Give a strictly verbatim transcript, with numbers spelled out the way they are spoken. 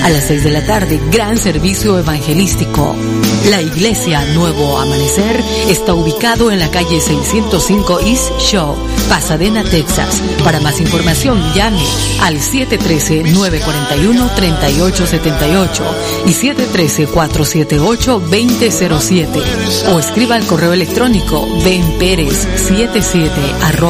A las seis de la tarde, gran servicio evangelístico. La Iglesia Nuevo Amanecer está ubicado en la calle seiscientos cinco East Shaw, Pasadena, Texas. Para más información, llame al siete uno tres, nueve cuatro uno, tres ocho siete ocho y siete uno tres, cuatro siete ocho, dos cero cero siete o escriba al correo electrónico benperez setenta y siete arroba